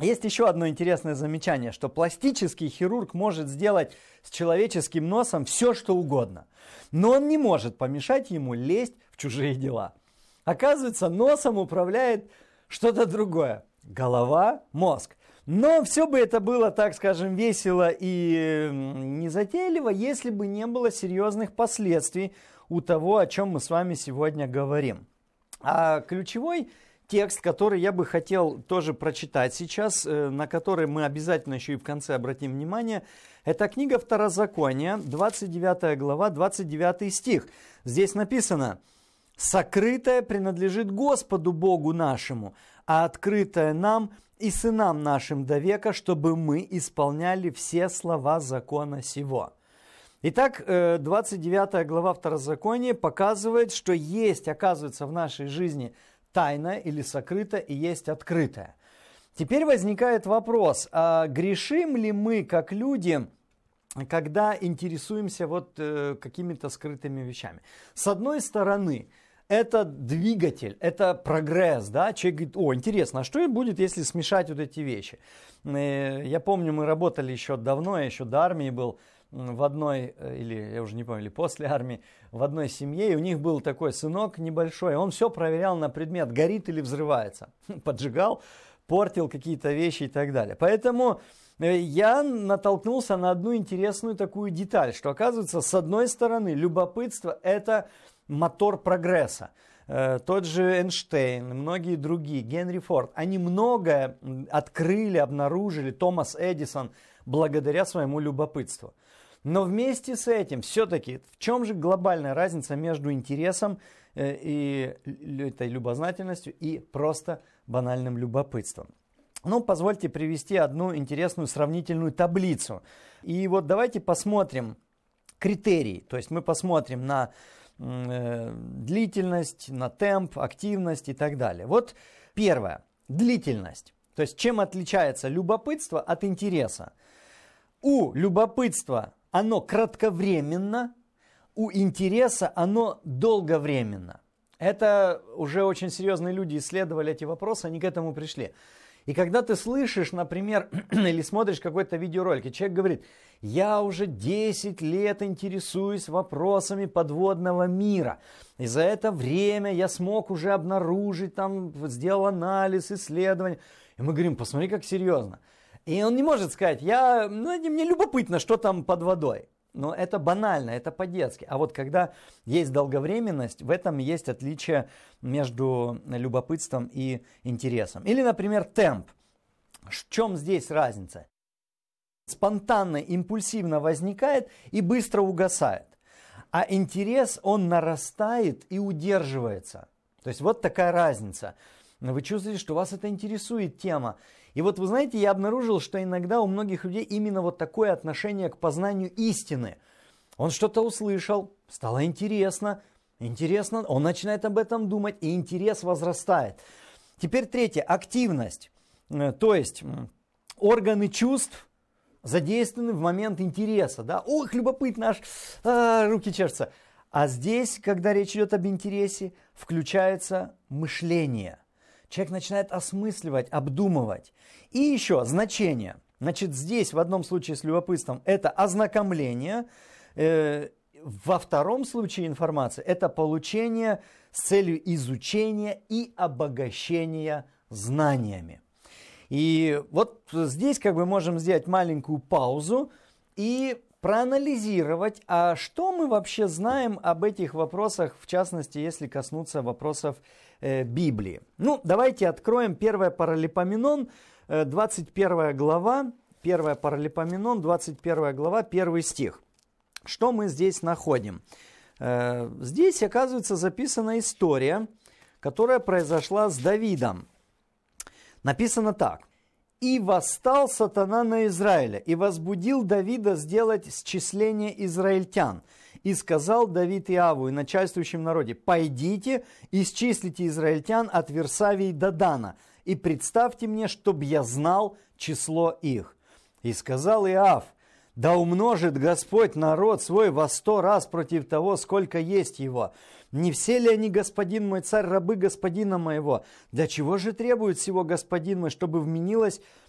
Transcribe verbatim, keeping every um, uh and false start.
Есть еще одно интересное замечание, что пластический хирург может сделать с человеческим носом все, что угодно, но он не может помешать ему лезть в чужие дела. Оказывается, носом управляет что-то другое – голова, мозг. Но все бы это было, так скажем, весело и незатейливо, если бы не было серьезных последствий у того, о чем мы с вами сегодня говорим. А ключевой текст, который я бы хотел тоже прочитать сейчас, на который мы обязательно еще и в конце обратим внимание, это книга Второзакония, двадцать девятая глава, двадцать девятый стих. Здесь написано: «Сокрытое принадлежит Господу Богу нашему, а открытое нам и сынам нашим до века, чтобы мы исполняли все слова закона сего». Итак, двадцать девятая глава Второзакония показывает, что есть, оказывается, в нашей жизни тайное или сокрытое и есть открытое. Теперь возникает вопрос, а грешим ли мы как люди, когда интересуемся вот э, какими-то скрытыми вещами? С одной стороны, это двигатель, это прогресс, да, человек говорит: о, интересно, а что будет, если смешать вот эти вещи? Э, я помню, мы работали еще давно, я еще до армии был, в одной, или я уже не помню, или после армии, в одной семье, и у них был такой сынок небольшой, он все проверял на предмет, горит или взрывается. Поджигал, портил какие-то вещи и так далее. Поэтому я натолкнулся на одну интересную такую деталь, что оказывается, с одной стороны, любопытство – это мотор прогресса. Тот же Эйнштейн, многие другие, Генри Форд, они многое открыли, обнаружили, Томас Эдисон, благодаря своему любопытству. Но вместе с этим, все-таки, в чем же глобальная разница между интересом и этой любознательностью и просто банальным любопытством? Ну, позвольте привести одну интересную сравнительную таблицу. И вот давайте посмотрим критерии. То есть мы посмотрим на э, длительность, на темп, активность и так далее. Вот первое. Длительность. То есть чем отличается любопытство от интереса? У любопытства оно кратковременно, у интереса оно долговременно. Это уже очень серьезные люди исследовали эти вопросы, они к этому пришли. И когда ты слышишь, например, или смотришь какой-то видеоролик, и человек говорит: я уже десять лет интересуюсь вопросами подводного мира, и за это время я смог уже обнаружить, там, сделал анализ, исследование. И мы говорим: посмотри, как серьезно. И он не может сказать: я, ну, мне любопытно, что там под водой. Но это банально, это по-детски. А вот когда есть долговременность, в этом есть отличие между любопытством и интересом. Или, например, темп. В чем здесь разница? Спонтанно, импульсивно возникает и быстро угасает. А интерес, он нарастает и удерживается. То есть вот такая разница. Вы чувствуете, что вас это интересует тема. И вот вы знаете, я обнаружил, что иногда у многих людей именно вот такое отношение к познанию истины. Он что-то услышал, стало интересно, интересно, он начинает об этом думать, и интерес возрастает. Теперь третье, активность. То есть органы чувств задействованы в момент интереса. Да? Ох, любопытно, аж а, руки чешутся. А здесь, когда речь идет об интересе, включается мышление. Человек начинает осмысливать, обдумывать. И еще значение. Значит, здесь в одном случае с любопытством это ознакомление. Э, во втором случае информации это получение с целью изучения и обогащения знаниями. И вот здесь как бы можем сделать маленькую паузу и проанализировать, а что мы вообще знаем об этих вопросах, в частности, если коснуться вопросов э, Библии. Ну, давайте откроем первое Паралипоменон, э, двадцать первая глава, первое Паралипоменон, двадцать первая глава, первый стих. Что мы здесь находим? Э, здесь, оказывается, записана история, которая произошла с Давидом. Написано так. «И восстал сатана на Израиля, и возбудил Давида сделать счисление израильтян. И сказал Давид Иаву и начальствующим народе: пойдите, исчислите израильтян от Версавии до Дана, и представьте мне, чтоб я знал число их. И сказал Иав: да умножит Господь народ свой во сто раз против того, сколько есть его. Не все ли они, господин мой царь, рабы господина моего? Для чего же требует всего господин мой, чтобы вменилось